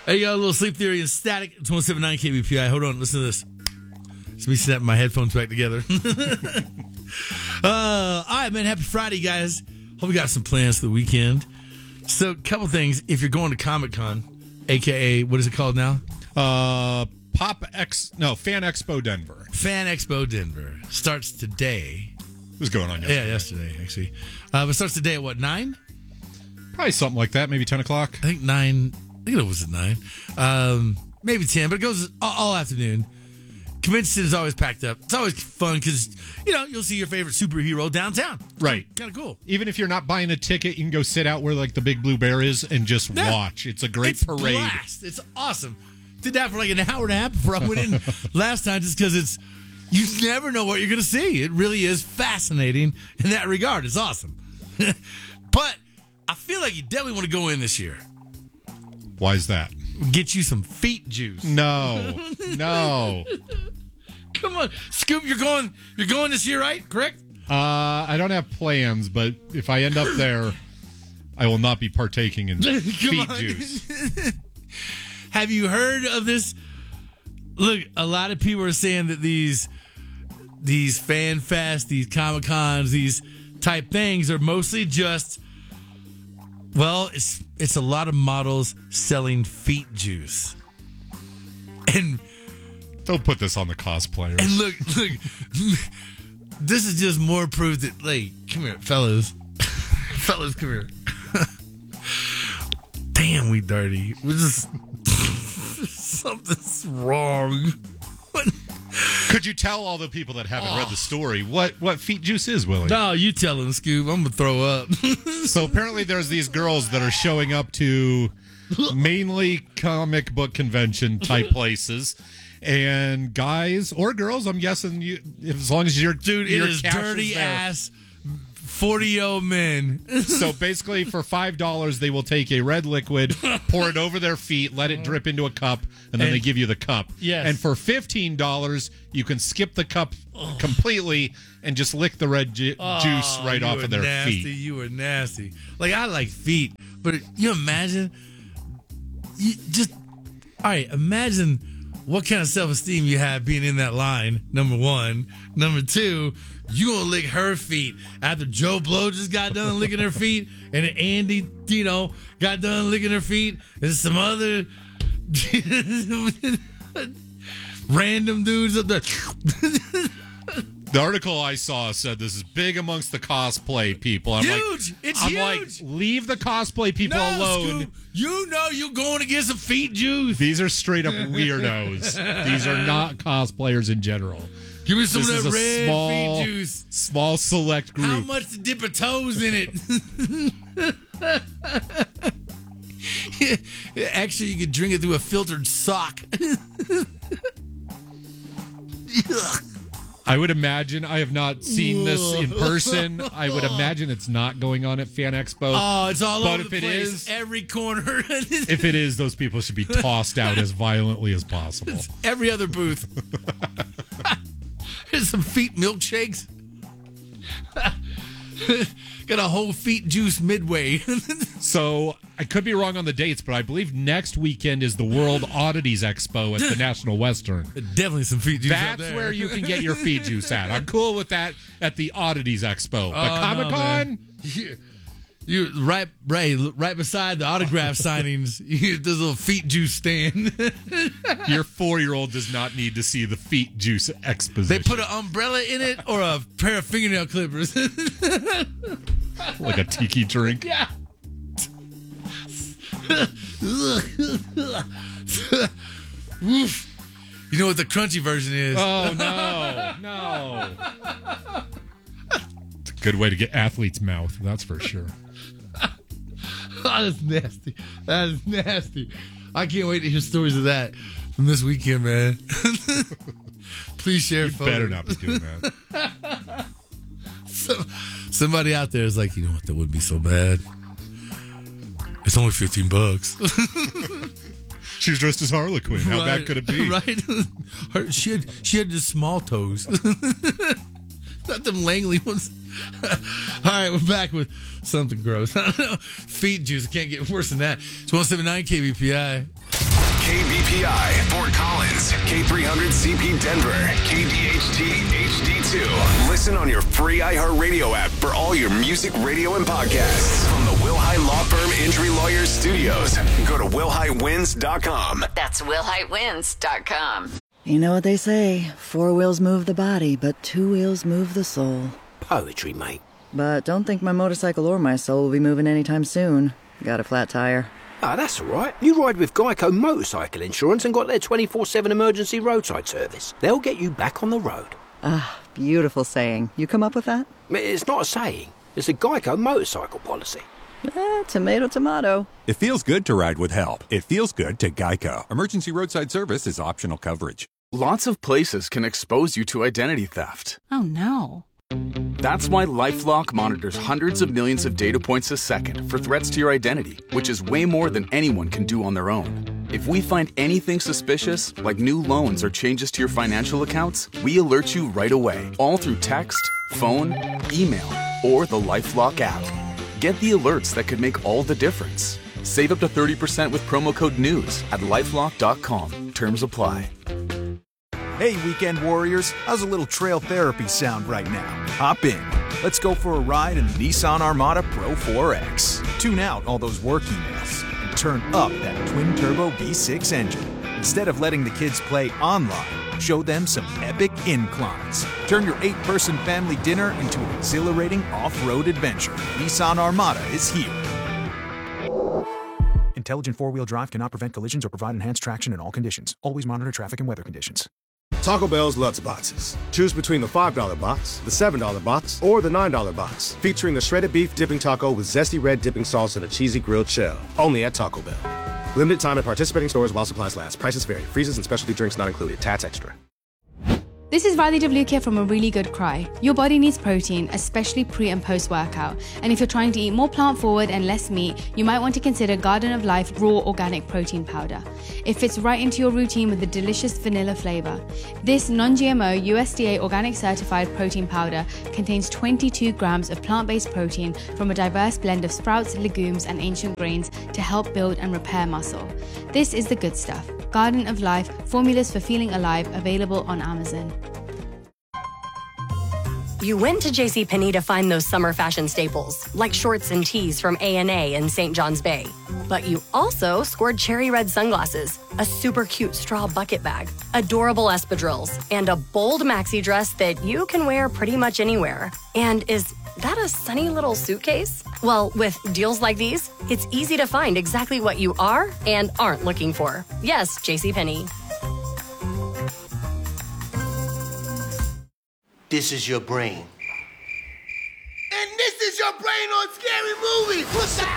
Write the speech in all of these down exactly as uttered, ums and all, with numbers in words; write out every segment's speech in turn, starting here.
Hey, you got a little sleep theory and static. It's one seven nine K B P I. Hold on, listen to this. Let me snap my headphones back together. uh, all right, man. Happy Friday, guys. Hope we got some plans for the weekend. So, a couple things. If you're going to Comic-Con, a k a, what is it called now? Uh, Pop X, no, Fan Expo Denver. Fan Expo Denver. Starts today. It was going on yesterday. Yeah, yesterday, actually. Uh, but it starts today at what, nine? Probably something like that, maybe ten o'clock. I think nine. I think it was at nine. Um, maybe ten, but it goes all, all afternoon. Convention is always packed up. It's always fun because, you know, you'll see your favorite superhero downtown. Right. Kind of cool. Even if you're not buying a ticket, you can go sit out where, like, the Big Blue Bear is and just Yeah. watch. It's a great It's parade. blast. It's awesome. Did that for like an hour and a half before I went in last time just because it's, you never know what you're going to see. It really is fascinating in that regard. It's awesome. But I feel like you definitely want to go in this year. Why is that? Get you some feet juice. No. No. Come on, Scoop, you're going you're going this year, right? Correct? Uh, I don't have plans, but if I end up there, I will not be partaking in feet on. juice. Have you heard of this? Look, a lot of people are saying that these these fan fests, these Comic Cons, these type things are mostly just, well, it's it's a lot of models selling feet juice. And Don't put this on the cosplayers. and look, look, this is just more proof that, like, come here, fellas. Fellas, come here. Damn, we dirty. We're just something's wrong. What? Could you tell all the people that haven't read the story what, what feet juice is, Willie? No, you tell them, Scoop. I'm gonna throw up. So apparently there's these girls that are showing up to mainly comic book convention type places. And guys or girls, I'm guessing you, as long as you're Dude, your it is cash dirty there. ass forty-year-old men. So basically, for five dollars, they will take a red liquid, pour it over their feet, let it drip into a cup, and then And- they give you the cup. Yes. And for fifteen dollars, you can skip the cup completely and just lick the red ju- juice right you off are of their nasty. feet. You were nasty. Like, I like feet, but you imagine, you just, all right, imagine what kind of self-esteem you have being in that line, number one. Number two, you gonna lick her feet after Joe Blow just got done licking her feet, and Andy, you know, got done licking her feet, and some other random dudes up there. The article I saw said this is big amongst the cosplay people. I'm Huge! Like, It's I'm huge! like, leave the cosplay people No, alone. Scoop, you know you're going to get some feet juice. These are straight up weirdos. These are not cosplayers in general. Give me some This of is that a red small, feet juice. small select group. How much to dip her toes in it? Actually, you could drink it through a filtered sock. I would imagine, I have not seen this in person. I would imagine it's not going on at Fan Expo. Oh, it's all But over if the it place. is- Every corner. If it is, those people should be tossed out as violently as possible. Every other booth. Here's some feet milkshakes. Got a whole feet juice midway. So I could be wrong on the dates, but I believe next weekend is the World Oddities Expo at the National Western. Definitely some feet juice out That's there. where you can get your feet juice at. I'm cool with that at the Oddities Expo. But Oh, no, Comic Con, man. You, you right, right, right beside the autograph signings. You, there's a little feet juice stand. your four-year-old does not need to see the feet juice exposition. They put an umbrella in it or a pair of fingernail clippers. like a tiki drink. Yeah. Woof. You know what the crunchy version is? Oh, no. No. It's a good way to get athlete's mouth, that's for sure. Oh, that's nasty. That is nasty. I can't wait to hear stories of that from this weekend, man. Please share. You photos. better not be doing that. So, somebody out there is like, you know what? That wouldn't be so bad. It's only fifteen bucks. She was dressed as Harlequin. How Right. bad could it be? Right? Her, she had she had just small toes, not them Langley ones. All right, we're back with something gross. I don't know. Feet juice. It can't get worse than that. It's one seven nine K B P I. K B P I, Fort Collins, K three hundred C P Denver, K D H T H D two. Listen on your free iHeartRadio app for all your music, radio, and podcasts. From the Wilhite Law Firm Injury Lawyers Studios, go to wilhite wins dot com. That's wilhite wins dot com. You know what they say, four wheels move the body, but two wheels move the soul. Poetry, mate. But don't think my motorcycle or my soul will be moving anytime soon. Got a flat tire. Ah, that's all right. You ride with Geico Motorcycle Insurance and got their twenty-four seven emergency roadside service. They'll get you back on the road. Ah, beautiful saying. You come up with that? It's not a saying. It's a Geico motorcycle policy. Eh, tomato, tomato. It feels good to ride with help. It feels good to Geico. Emergency roadside service is optional coverage. Lots of places can expose you to identity theft. Oh, no. That's why LifeLock monitors hundreds of millions of data points a second for threats to your identity, which is way more than anyone can do on their own. If we find anything suspicious, like new loans or changes to your financial accounts, we alert you right away, all through text, phone, email, or the LifeLock app. Get the alerts that could make all the difference. Save up to thirty percent with promo code NEWS at lifelock dot com. Terms apply. Hey, weekend warriors, how's a little trail therapy sound right now? Hop in. Let's go for a ride in the Nissan Armada Pro four X. Tune out all those work emails and turn up that twin-turbo V six engine. Instead of letting the kids play online, show them some epic inclines. Turn your eight-person family dinner into an exhilarating off-road adventure. Nissan Armada is here. Intelligent four-wheel drive cannot prevent collisions or provide enhanced traction in all conditions. Always monitor traffic and weather conditions. Taco Bell's Lutz Boxes. Choose between the five dollar box, the seven dollar box, or the nine dollar box, featuring the shredded beef dipping taco with zesty red dipping sauce and a cheesy grilled shell. Only at Taco Bell. Limited time at participating stores while supplies last. Prices vary. Freezes and specialty drinks not included. Tax extra. This is Riley W. here from A Really Good Cry. Your body needs protein, especially pre and post workout. And if you're trying to eat more plant forward and less meat, you might want to consider Garden of Life Raw Organic Protein Powder. It fits right into your routine with a delicious vanilla flavor. This non-G M O U S D A organic certified protein powder contains twenty-two grams of plant-based protein from a diverse blend of sprouts, legumes, and ancient grains to help build and repair muscle. This is the good stuff. Garden of Life, formulas for feeling alive, available on Amazon. You went to JCPenney to find those summer fashion staples, like shorts and tees from A and A in Saint John's Bay. But you also scored cherry red sunglasses, a super cute straw bucket bag, adorable espadrilles, and a bold maxi dress that you can wear pretty much anywhere. And is that a sunny little suitcase? Well, with deals like these, it's easy to find exactly what you are and aren't looking for. Yes, JCPenney. This is your brain. And this is your brain on Scary Movie. What's up?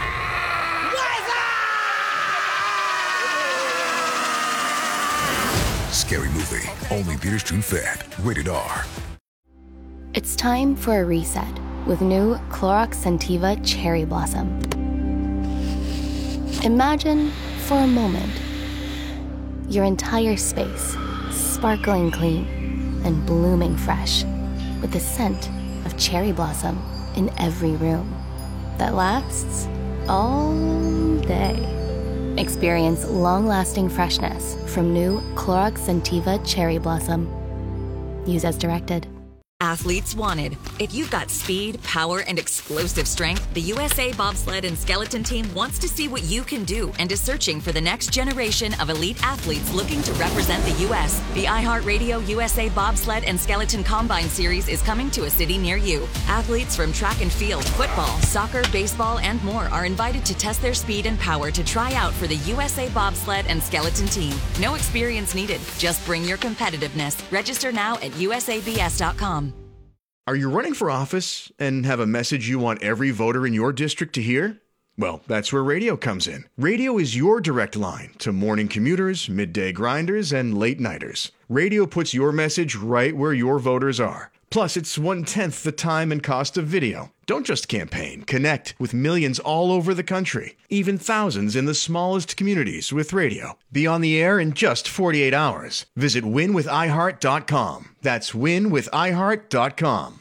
Scary Movie. Only theaters June fifth. Rated R. It's time for a reset with new Clorox Scentiva Cherry Blossom. Imagine, for a moment, your entire space sparkling clean and blooming fresh, with the scent of cherry blossom in every room that lasts all day. Experience long-lasting freshness from new Clorox Scentiva Cherry Blossom. Use as directed. Athletes wanted. If you've got speed, power, and explosive strength, the U S A Bobsled and Skeleton Team wants to see what you can do and is searching for the next generation of elite athletes looking to represent the U S The iHeartRadio U S A Bobsled and Skeleton Combine Series is coming to a city near you. Athletes from track and field, football, soccer, baseball, and more are invited to test their speed and power to try out for the U S A Bobsled and Skeleton Team. No experience needed. Just bring your competitiveness. Register now at U S A B S dot com. Are you running for office and have a message you want every voter in your district to hear? Well, that's where radio comes in. Radio is your direct line to morning commuters, midday grinders, and late nighters. Radio puts your message right where your voters are. Plus, it's one-tenth the time and cost of video. Don't just campaign. Connect with millions all over the country, even thousands in the smallest communities with radio. Be on the air in just forty-eight hours. Visit win with i heart dot com. That's win with i heart dot com.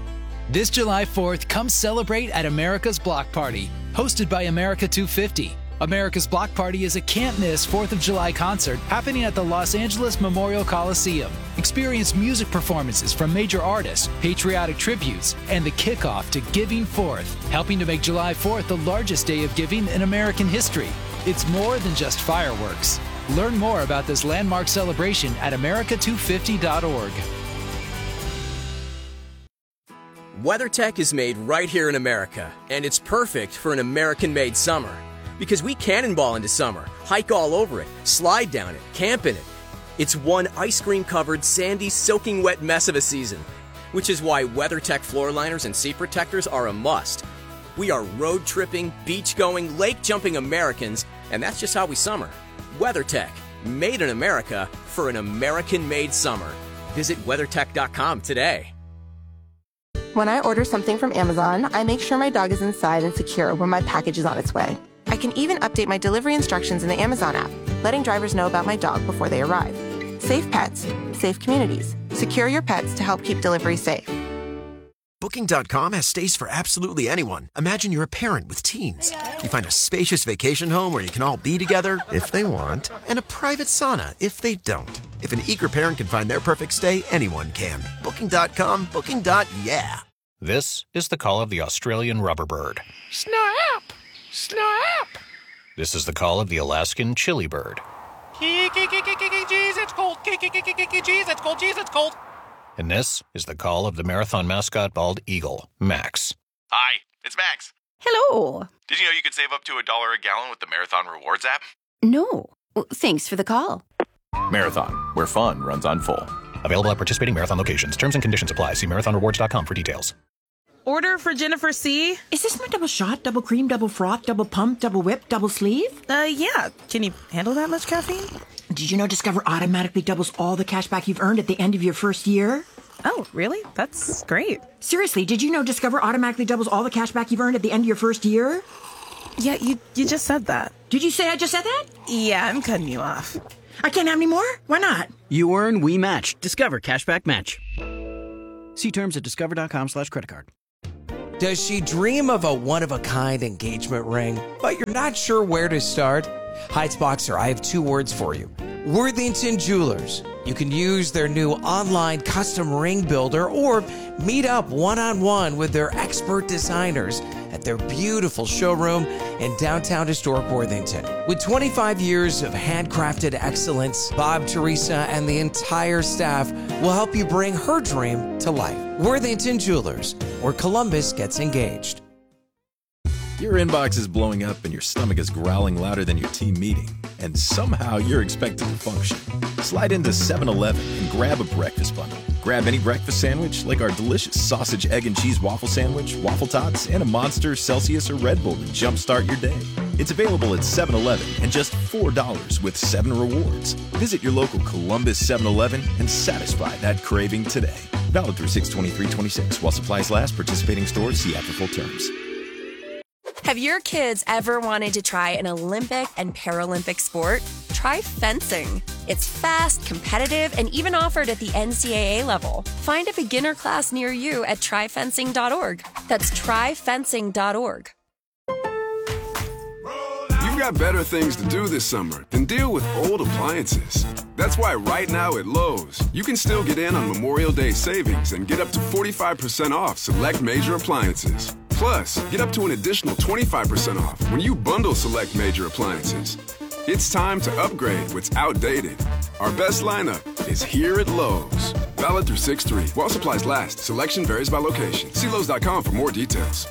This July fourth, come celebrate at America's Block Party, hosted by America two fifty. America's Block Party is a can't-miss fourth of July concert happening at the Los Angeles Memorial Coliseum. Experience music performances from major artists, patriotic tributes, and the kickoff to Giving Fourth, helping to make July fourth the largest day of giving in American history. It's more than just fireworks. Learn more about this landmark celebration at America two fifty dot org. WeatherTech is made right here in America, and it's perfect for an American-made summer. Because we cannonball into summer, hike all over it, slide down it, camp in it. It's one ice cream-covered, sandy, soaking wet mess of a season, which is why WeatherTech floor liners and seat protectors are a must. We are road-tripping, beach-going, lake-jumping Americans, and that's just how we summer. WeatherTech, made in America for an American-made summer. Visit WeatherTech dot com today. When I order something from Amazon, I make sure my dog is inside and secure when my package is on its way. I can even update my delivery instructions in the Amazon app, letting drivers know about my dog before they arrive. Safe pets, safe communities. Secure your pets to help keep delivery safe. Booking dot com has stays for absolutely anyone. Imagine you're a parent with teens. You find a spacious vacation home where you can all be together, if they want, and a private sauna, if they don't. If an eager parent can find their perfect stay, anyone can. Booking dot com, Booking. Yeah. This is the call of the Australian rubber bird. Snap! Snap! This is the call of the Alaskan chili bird. Jeez, it's cold. Jeez, it's cold. Jeez, it's cold. And this is the call of the marathon mascot bald eagle, Max. Hi, it's Max. Hello. Did you know you could save up to a dollar a gallon with the Marathon Rewards app? No. Well, thanks for the call. Marathon, where fun runs on full. Available at participating Marathon locations. Terms and conditions apply. See marathon rewards dot com for details. Order for Jennifer C. Is this my double shot, double cream, double froth, double pump, double whip, double sleeve? Uh, yeah. Can you handle that much caffeine? Did you know Discover automatically doubles all the cash back you've earned at the end of your first year? Oh, really? That's great. Seriously, did you know Discover automatically doubles all the cash back you've earned at the end of your first year? Yeah, you you just said that. Did you say I just said that? Yeah, I'm cutting you off. I can't have any more? Why not? You earn, we match. Discover Cashback Match. See terms at discover dot com slash credit card. Does she dream of a one-of-a-kind engagement ring, but you're not sure where to start? Heights-Boxer, I have two words for you. Worthington Jewelers. You can use their new online custom ring builder or meet up one-on-one with their expert designers at their beautiful showroom in downtown historic Worthington. With twenty-five years of handcrafted excellence, Bob, Teresa, and the entire staff will help you bring her dream to life. Worthington Jewelers, where Columbus gets engaged. Your inbox is blowing up and your stomach is growling louder than your team meeting, and somehow you're expected to function. Slide into seven eleven and grab a breakfast bundle. Grab any breakfast sandwich like our delicious sausage, egg, and cheese waffle sandwich, waffle tots, and a Monster, Celsius, or Red Bull to jumpstart your day. It's available at seven eleven and just four dollars with seven rewards. Visit your local Columbus seven eleven and satisfy that craving today. Valid through six twenty-three twenty-six. While supplies last, participating stores see app for full terms. Have your kids ever wanted to try an Olympic and Paralympic sport? Try fencing. It's fast, competitive, and even offered at the N C double A level. Find a beginner class near you at try fencing dot org. That's try fencing dot org. You've got better things to do this summer than deal with old appliances. That's why right now at Lowe's, you can still get in on Memorial Day savings and get up to forty-five percent off select major appliances. Plus, get up to an additional twenty-five percent off when you bundle select major appliances. It's time to upgrade what's outdated. Our best lineup is here at Lowe's. Valid through six three. While supplies last, selection varies by location. See Lowe's dot com for more details.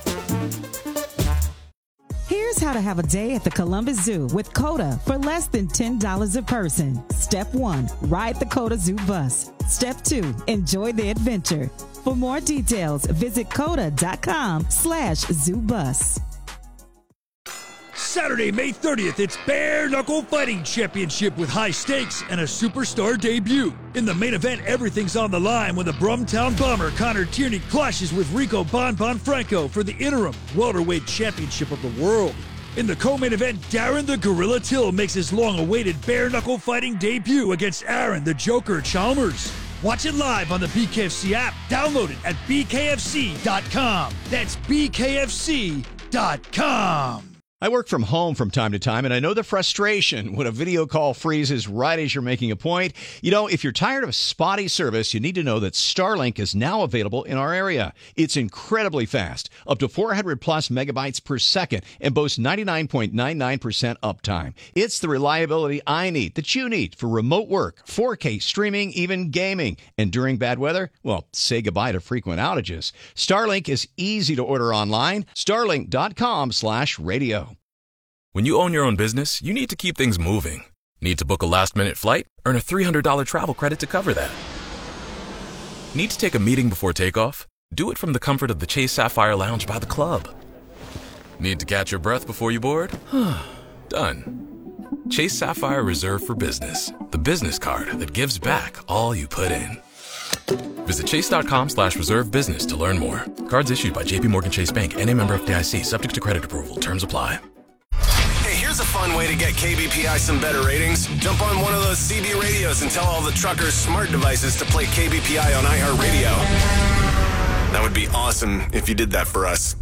Here's how to have a day at the Columbus Zoo with COTA for less than ten dollars a person. Step one, ride the COTA Zoo bus. Step two, enjoy the adventure. For more details, visit coda dot com slash zoo bus. Saturday, May thirtieth, it's Bare Knuckle Fighting Championship with high stakes and a superstar debut. In the main event, everything's on the line when the Brumtown Bomber Connor Tierney clashes with Rico Bon Bon Franco for the interim welterweight championship of the world. In the co-main event, Darren the Gorilla Till makes his long-awaited Bare Knuckle Fighting debut against Aaron the Joker Chalmers. Watch it live on the B K F C app. Download it at b k f c dot com. That's b k f c dot com. I work from home from time to time, and I know the frustration when a video call freezes right as you're making a point. You know, if you're tired of spotty service, you need to know that Starlink is now available in our area. It's incredibly fast, up to four hundred plus megabytes per second, and boasts ninety-nine point nine nine percent uptime. It's the reliability I need, that you need, for remote work, four K streaming, even gaming. And during bad weather, well, say goodbye to frequent outages. Starlink is easy to order online. Starlink.com slash radio. When you own your own business, you need to keep things moving. Need to book a last-minute flight? Earn a three hundred dollars travel credit to cover that. Need to take a meeting before takeoff? Do it from the comfort of the Chase Sapphire Lounge by the club. Need to catch your breath before you board? Done. Chase Sapphire Reserve for Business, the business card that gives back all you put in. Visit chase.com slash reserve business to learn more. Cards issued by J P Morgan Chase Bank and a member F D I C, subject to credit approval. Terms apply. Hey, here's a fun way to get K B P I some better ratings. Jump on one of those C B radios and tell all the truckers' smart devices to play K B P I on iHeartRadio. That would be awesome if you did that for us.